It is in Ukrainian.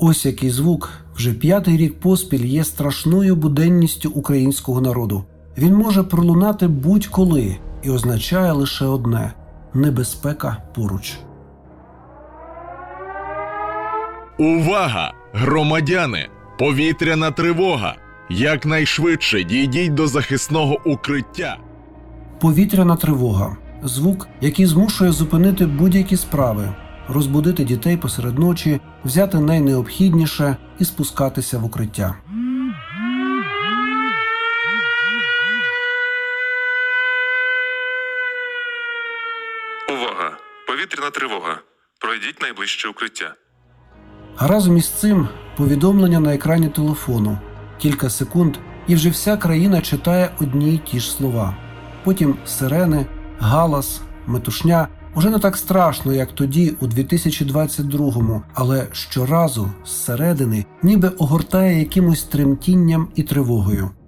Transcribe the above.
Ось який звук вже 5-й рік поспіль є страшною буденністю українського народу. Він може пролунати будь-коли і означає лише одне – небезпека поруч. Увага! Громадяни! Повітряна тривога! Якнайшвидше дійдіть до захисного укриття! Повітряна тривога – звук, який змушує зупинити будь-які справи, розбудити дітей посеред ночі, взяти найнеобхідніше і спускатися в укриття. Увага! Повітряна тривога. Пройдіть найближче укриття. А разом із цим повідомлення на екрані телефону. Кілька секунд, і вже вся країна читає одні й ті ж слова. Потім сирени, галас, метушня. Уже не так страшно, як тоді, у 2022-му, але щоразу зсередини ніби огортає якимось тремтінням і тривогою.